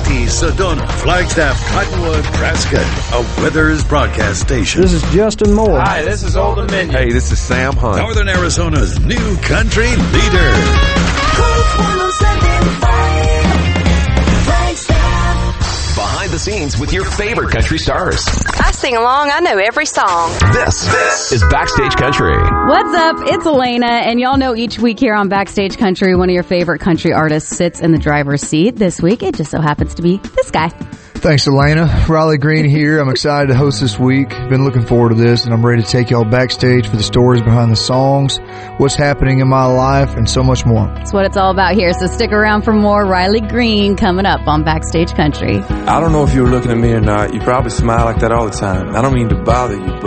Katy, Sedona, Flagstaff, Cottonwood, Nebraska, a Withers broadcast station. This is Justin Moore. Hi, this is Old Dominion. Hey, this is Sam Hunt. Northern Arizona's new country leader. Behind the scenes with your favorite country stars. I sing along. I know every song. This is Backstage Country. What's up? It's Elena, and y'all know each week here on Backstage Country, one of your favorite country artists sits in the driver's seat. This week, it just so happens to be this guy. Thanks, Elena. Riley Green here. I'm excited to host this week. Been looking forward to this, and I'm ready to take y'all backstage for the stories behind the songs, what's happening in my life, and so much more. That's what it's all about here, so stick around for more Riley Green coming up on Backstage Country. I don't know if you were looking at me or not. You probably smile like that all the time. I don't mean to bother you, but